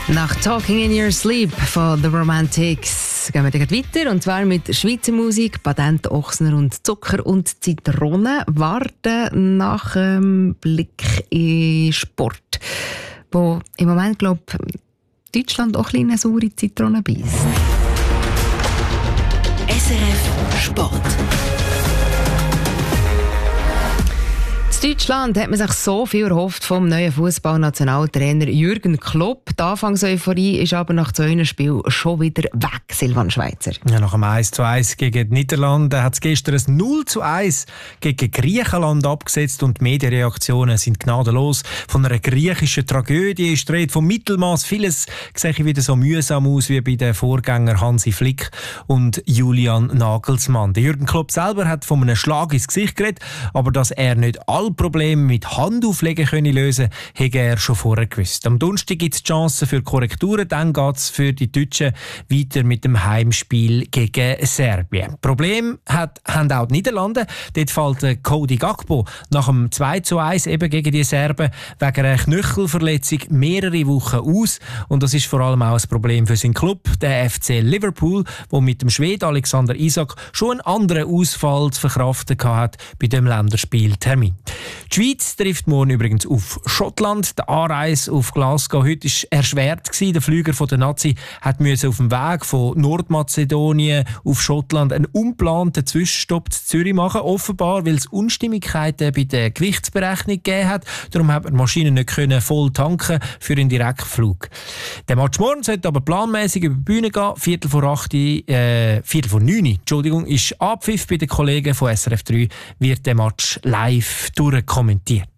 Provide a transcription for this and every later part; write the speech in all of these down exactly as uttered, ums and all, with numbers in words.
Nach «Talking in Your Sleep» von «The Romantics» gehen wir dann weiter, und zwar mit Schweizer Musik, Patent, Ochsner und Zucker und Zitrone warten nach dem Blick in Sport, wo im Moment, glaube ich, Deutschland auch ein bisschen eine saure Zitrone beißt. S R F Sport. In Deutschland hat man sich so viel erhofft vom neuen Fußballnationaltrainer Jürgen Klopp. Die Anfangseuphorie ist aber nach zwei Spielen schon wieder weg, Silvan Schweizer. Ja, nach dem eins zu eins gegen die Niederlande hat es gestern ein null zu eins gegen Griechenland abgesetzt, und die Medienreaktionen sind gnadenlos. Von einer griechischen Tragödie ist die Rede, vom Mittelmaß. Vieles sehe wieder so mühsam aus wie bei den Vorgängern Hansi Flick und Julian Nagelsmann. Der Jürgen Klopp selber hat von einem Schlag ins Gesicht geredet, aber dass er nicht alle Probleme mit Handauflegen können lösen, hätte er schon vorher gewusst. Am Donnerstag gibt es Chancen für Korrekturen, dann geht es für die Deutschen weiter mit dem Heimspiel gegen Serbien. Problem hat, haben auch die Niederlande. Dort fällt Cody Gakpo nach dem zwei zu eins eben gegen die Serben wegen einer Knöchelverletzung mehrere Wochen aus. Und das ist vor allem auch ein Problem für seinen Club, der F C Liverpool, der mit dem Schweden Alexander Isak schon einen anderen Ausfall zu verkraften hatte bei dem Länderspieltermin. Die Schweiz trifft morgen übrigens auf Schottland. Der Anreise auf Glasgow heute war erschwert. Der Flüger von der Nazi hat auf dem Weg von Nordmazedonien auf Schottland einen unplanten Zwischenstopp zu Zürich machen. Offenbar, weil es Unstimmigkeiten bei der Gewichtsberechnung gegeben hat. Darum hat man die Maschine nicht können voll tanken für einen Direktflug. Der Match morgen sollte aber planmäßig über die Bühne gehen. Viertel vor acht, äh, Viertel vor neun, Entschuldigung, ist Abpfiff bei den Kollegen von S R F drei. Wird der Match live durchkommentiert.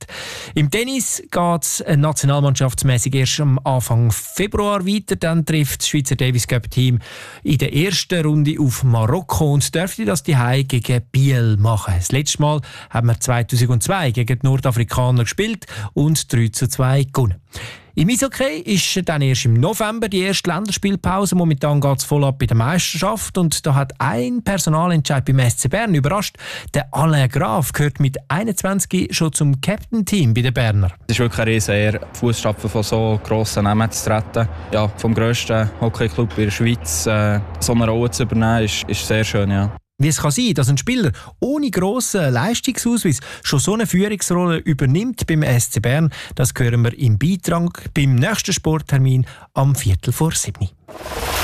Im Tennis geht es nationalmannschaftsmäßig erst am Anfang Februar weiter. Dann trifft das Schweizer Davis Cup Team in der ersten Runde auf Marokko und dürfte das daheim gegen Biel machen. Das letzte Mal haben wir zweitausendzwei gegen die Nordafrikaner gespielt und drei zu zwei gewonnen. Im Eishockey ist dann erst im November die erste Länderspielpause. Momentan geht es voll ab bei der Meisterschaft. Und da hat ein Personalentscheid beim S C Bern überrascht. Der Alain Graf gehört mit einundzwanzig schon zum Captain-Team bei den Berner. Es ist wirklich eine riesen Ehre, Fußstapfen von so grossen Namen zu treten. Ja, vom grössten Hockeyclub in der Schweiz äh, so eine Rolle zu übernehmen, ist, ist sehr schön. Ja. Wie es kann sein, dass ein Spieler ohne grossen Leistungsausweis schon so eine Führungsrolle übernimmt beim S C Bern, das hören wir im Beitrag beim nächsten Sporttermin am Viertel vor sieben.